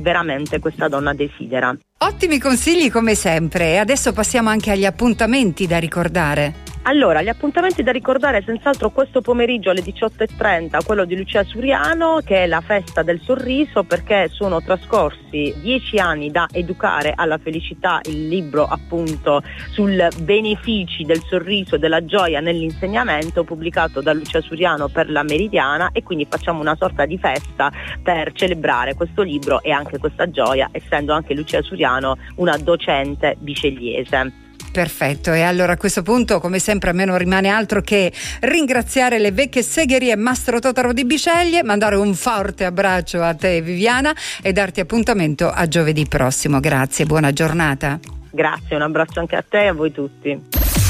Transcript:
veramente questa donna desidera. Ottimi consigli come sempre, e adesso passiamo anche agli appuntamenti da ricordare. Allora, gli appuntamenti da ricordare senz'altro questo pomeriggio alle 18:30, quello di Lucia Suriano, che è la festa del sorriso, perché sono trascorsi 10 anni da Educare alla felicità, il libro appunto sul benefici del sorriso e della gioia nell'insegnamento, pubblicato da Lucia Suriano per la Meridiana, e quindi facciamo una sorta di festa per celebrare questo libro e anche questa gioia, essendo anche Lucia Suriano una docente bicelliese. Perfetto, e allora a questo punto, come sempre, a me non rimane altro che ringraziare le vecchie segherie Mastro Totaro di Biceglie, mandare un forte abbraccio a te Viviana e darti appuntamento a giovedì prossimo. Grazie, buona giornata. Grazie, un abbraccio anche a te e a voi tutti.